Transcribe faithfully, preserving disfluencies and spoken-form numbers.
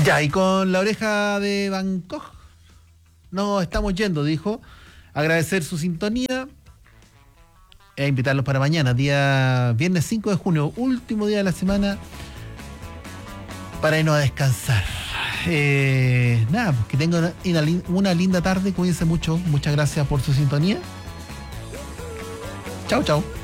Ya, y con la oreja de Bangkok nos estamos yendo, dijo. Agradecer su sintonía e invitarlos para mañana, día viernes cinco de junio, último día de la semana, para irnos a descansar. Eh, nada, pues que tengan una, una linda tarde, cuídense mucho, muchas gracias por su sintonía. Chao, chao.